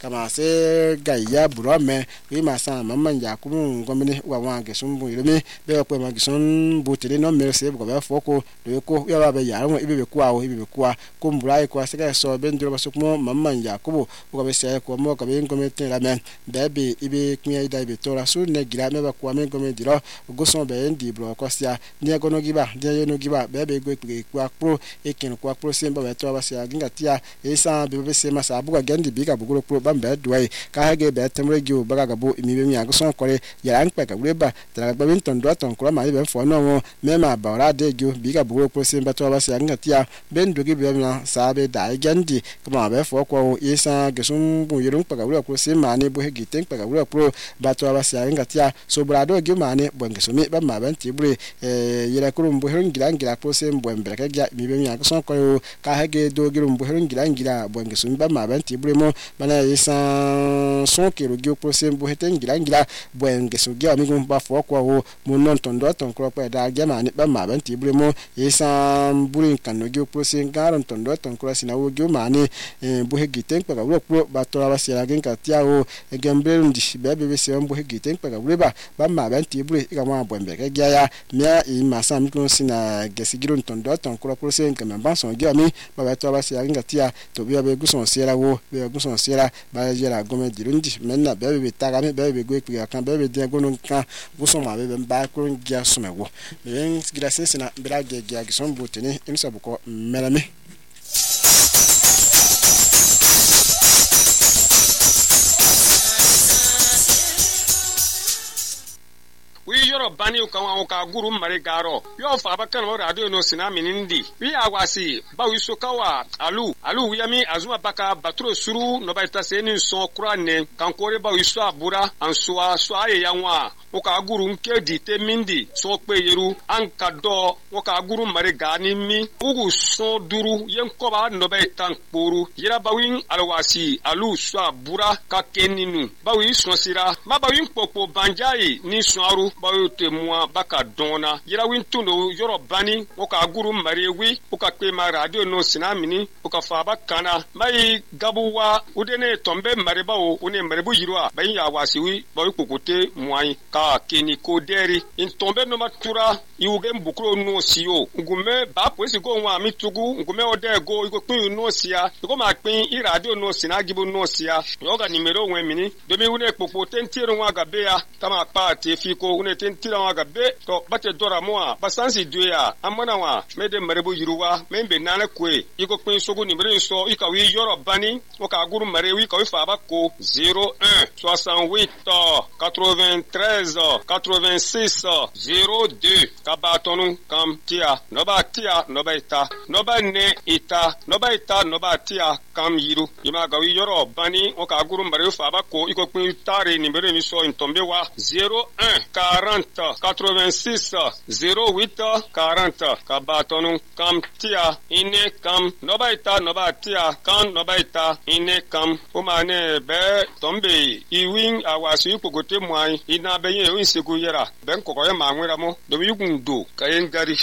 kama se gaya burome wi masa mamman yakubu ngomini wa wange sumbu iremi be ko ma gison butire no merse ko be foko do ko ya ba ya ron ibe kwa o ibe kwa ko mbura ko se so be ndiro basukmo mamman yakubu ko be se ko mo ko be ngomete la men be ibe knya ida ibe tora su ne gira me ba kwa me ngomediro goson be ndi bro ko sia ni agono giba de no giba be go kwa pro ekin kwa pro semba be to ba sia ginga tia esa be se masa abuga gandi biga buguro pro bamba duai ka hage be temre gi o baga gabo imibe mi agoson kore ya anpe ka greba tra gba bin tondo ton kro ma be fo no me ma ba ora de gi biga buguro pro semba to ba sia ginga tia ben do gi be na sa be da gandi kuma be fo ko esa gesum bu yurun pa ka pro semba ne bu hegi ten pa ka pro ba to ba sia ginga tia so brado gi ma ne bo ngesumi ba ma ban tibre yira kuro mbo herin gira pro sembo mbere ka ga mi be mi agoson ko ka hage do gi mbo herin gira bo ngesumi ba ma ban tibre mo bana esa son kero gi pro sembo heten gira bo ngesu gi ami gum ba fo ko ho mo non tondo ton kro pa da ga ma ne ba ma ban tibre mo esa burin kan gi pro sem garon tondo ton kro sina wo gi ma ne bo hegi ten pa ga pro ba to ba sia gen ka tia o gembe ndi be se mbo hegi ten pa ga ba ma ban tibre ga ma bo mbere ka ga ya mia i masa mi kon sina gesigiro tondo ton kro pro sem ka ba son gi ami ba to ba sia gen ka tia to bi be guson sera wo be guson sera ba jera gome dirundi menna be taga me be go ekpi kan be de gono kan guson ma be ba ko ngia sumewo ben gracias na bra ge ge gison botene imsa buko melame wi yoro bani ka guru mare garo yo fa bakan mo radio no sina minindi wi awasi ba wi sokawa alu yami azuma baka batro suru no ba taseni son kurane kankore ba wi so abura ansoa so aye yanwa o ka guru nke di te mindi so pe yeru an ka do o ka guru mare gani mi ugu so duru yen ko ba no ba tan poru yira ba wi alwasi alu so abura ka keninu ba wi so sira ma ba wi popo banjai ni so aru bayote mwa baka dona yira wintundo yoro bani oka guru marewi oka kwe ma radio no sinamini oka faba kana mai gabuwa udene tombe mareba o une marebu yirwa bayin ya wasiwi bayi kokote mwai ka keni koderi in tombe no matura iuge mbukro no siyo ngume ba kwesi go nwa mitugu ngume ode go iko pin no sia iko ma pin i radio no sinagibu no sia yoga nimero wenmini domi une kokote ntiro nwa gabe ya tama pa te fiko une tentira waga be to bate dora moa basansi duya amana wa mede marebu yiruwa membe nana kwe iko pin sogu ni mre so ikawi yoro bani o ka guru marewi ka fa ba ko 01 68 93 86 02 kabatonu kam tia no ba ita no ba ne ita no ba ita no ba tia kam yiru ima ga wi yoro bani o ka guru marewi fa ba ko iko pin tare ni mre mi so intombe wa 01 40 86 08 40 kabatonu kam tia ine kam nobaita tia kan nobaita ine kam umane be tombe iwin awasi kogote mwai ina benye insiku yera ben kokoye mangwera mo do yugundo kayen gari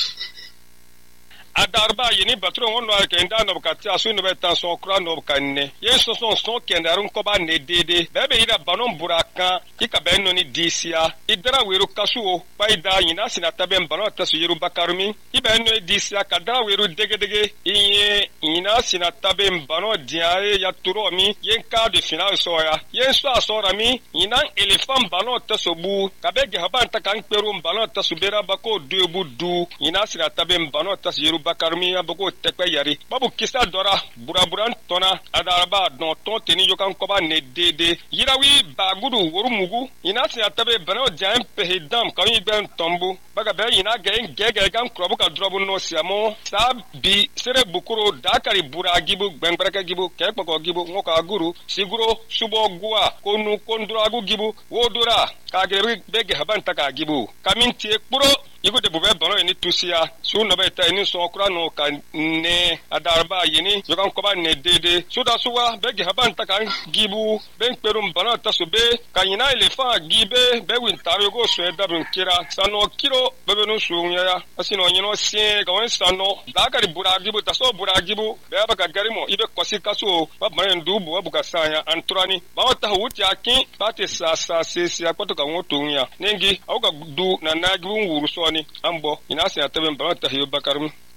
adarba yini batro ngono akenda no bukati asu no beta so kra no kanne yeso so kendarun ko ba ne dede bebe ida banon buraka ikabenno ni disia idara weru kasuo baida yina sinatabe mbano tasu yeru bakarumi ibenno disia kadara weru degedege iye ina sinatabe mbano diae ya turomi yen ka de final soya yeso asora mi ina elefant bano tasu bu kabege habanta kan peru mbano tasu bera bako debu du ina sinatabe mbano tasu yeru bakarmi aboko tekpe yari babu kisa dora buraburan tona adaraba don ton teni yokan koba ne dede yirawi bagudu worumugu ina si atabe bano jam pehedam kawin ben tombu baga be ina gege gam krobu ka drobu no siamo sabi sere bukuro dakari buragibu gbengreke gibu kekpoko gibu ngoka guru siguro subo gua konu konduragu gibu wodura kageri bege habanta ka gibu kaminti ekpuro igu de bube bano ni tusia su no beta ni so kura no ka ne adarba yini yogan ko ba ne dede su da suwa be gi haban ta kan gibu ben perum bano ta so be kanyina ile fa gibe be win tawe go so da bin kira sano kiro be no su nya asino nyino sie ka won sano da ka bura gibu ta so bura gibu be ba ka garimo ibe kosi kaso ba man dubu ba buka sanya anturani ba wata wuti akin ba te sa se akwato ka woto nya nengi au ka du na gibu wuru so ni ambo ina se atabe ba ta hiyo bakarum